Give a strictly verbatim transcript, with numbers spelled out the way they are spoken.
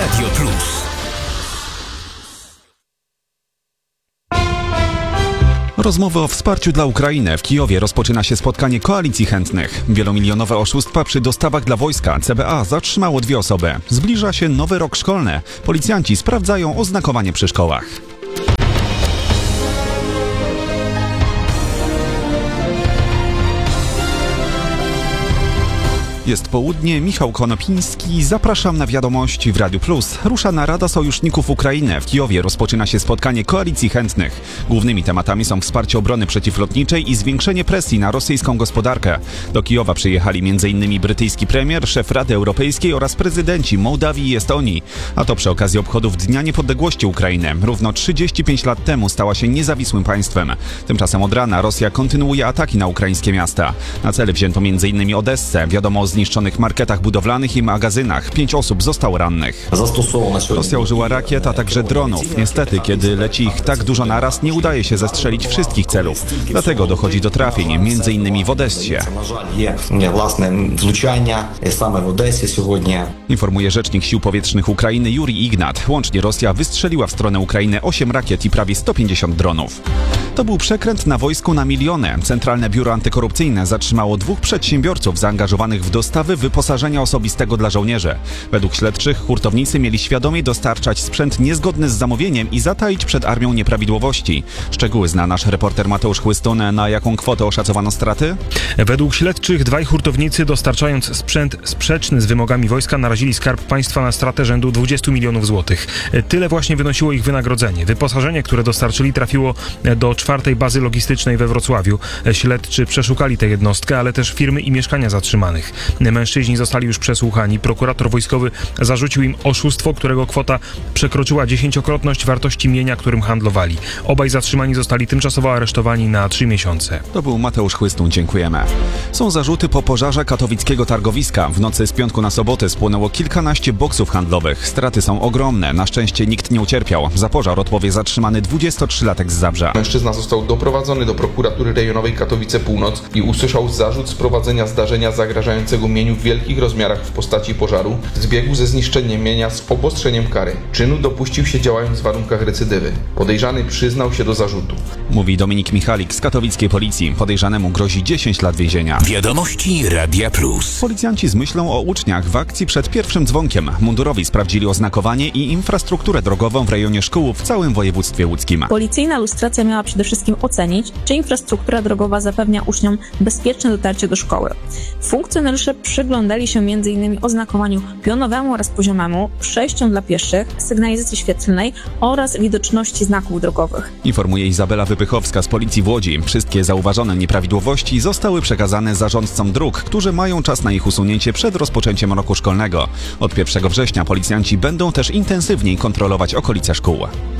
Radio Plus. Rozmowy o wsparciu dla Ukrainy. W Kijowie rozpoczyna się spotkanie koalicji chętnych. Wielomilionowe oszustwa przy dostawach dla wojska. C B A zatrzymało dwie osoby. Zbliża się nowy rok szkolny. Policjanci sprawdzają oznakowanie przy szkołach. Jest południe, Michał Konopiński, zapraszam na wiadomości w Radiu Plus. Rusza narada sojuszników Ukrainy. W Kijowie rozpoczyna się spotkanie koalicji chętnych. Głównymi tematami są wsparcie obrony przeciwlotniczej i zwiększenie presji na rosyjską gospodarkę. Do Kijowa przyjechali m in brytyjski premier, szef Rady Europejskiej oraz prezydenci Mołdawii i Estonii. A to przy okazji obchodów Dnia Niepodległości Ukrainy. Równo trzydzieści pięć lat temu stała się niezawisłym państwem. Tymczasem od rana Rosja kontynuuje ataki na ukraińskie miasta. Na cel wzięto m in Odessę. Wiadomo o zniszczonych marketach budowlanych i magazynach. Pięć osób zostało rannych. Rosja użyła rakiet, a także dronów. Niestety, kiedy leci ich tak dużo naraz, nie udaje się zestrzelić wszystkich celów. Dlatego dochodzi do trafień, między innymi w Odessie. Informuje rzecznik Sił Powietrznych Ukrainy Jurij Ignat. Łącznie Rosja wystrzeliła w stronę Ukrainy osiem rakiet i prawie sto pięćdziesiąt dronów. To był przekręt na wojsku na miliony. Centralne Biuro Antykorupcyjne zatrzymało dwóch przedsiębiorców zaangażowanych w dostawy wyposażenia osobistego dla żołnierzy. Według śledczych hurtownicy mieli świadomie dostarczać sprzęt niezgodny z zamówieniem i zataić przed armią nieprawidłowości. Szczegóły zna nasz reporter Mateusz Chłystun. Na jaką kwotę oszacowano straty? Według śledczych dwaj hurtownicy, dostarczając sprzęt sprzeczny z wymogami wojska, narazili Skarb Państwa na stratę rzędu dwudziestu milionów złotych. Tyle właśnie wynosiło ich wynagrodzenie. Wyposażenie, które dostarczyli, trafiło do czwartej bazy logistycznej we Wrocławiu. Śledczy przeszukali tę jednostkę, ale też firmy i mieszkania zatrzymanych. Mężczyźni zostali już przesłuchani. Prokurator wojskowy zarzucił im oszustwo, którego kwota przekroczyła dziesięciokrotność wartości mienia, którym handlowali. Obaj zatrzymani zostali tymczasowo aresztowani na trzy miesiące. To był Mateusz Chłystun, dziękujemy. Są zarzuty po pożarze katowickiego targowiska. W nocy z piątku na sobotę spłonęło kilkanaście boksów handlowych. Straty są ogromne. Na szczęście nikt nie ucierpiał. Za pożar odpowie zatrzymany dwudziestotrzylatek z Zabrza. Mężczyzna został doprowadzony do prokuratury rejonowej Katowice Północ i usłyszał zarzut sprowadzenia zdarzenia zagrażającego mieniu w wielkich rozmiarach w postaci pożaru w zbiegu ze zniszczeniem mienia z obostrzeniem kary. Czynu dopuścił się działając w warunkach recydywy. Podejrzany przyznał się do zarzutu. Mówi Dominik Michalik z katowickiej policji. Podejrzanemu grozi dziesięć lat więzienia. Wiadomości Radia Plus. Policjanci z myślą o uczniach w akcji przed pierwszym dzwonkiem. Mundurowi sprawdzili oznakowanie i infrastrukturę drogową w rejonie szkół w całym województwie łódzkim. Policyjna lustracja miała przede wszystkim ocenić, czy infrastruktura drogowa zapewnia uczniom bezpieczne dotarcie do szkoły. Funkcjonariusze przyglądali się między innymi oznakowaniu pionowemu oraz poziomemu, przejściom dla pieszych, sygnalizacji świetlnej oraz widoczności znaków drogowych. Informuje Izabela Wypychowska z Policji w Łodzi. Wszystkie zauważone nieprawidłowości zostały przekazane zarządcom dróg, którzy mają czas na ich usunięcie przed rozpoczęciem roku szkolnego. Od pierwszego września policjanci będą też intensywniej kontrolować okolice szkół.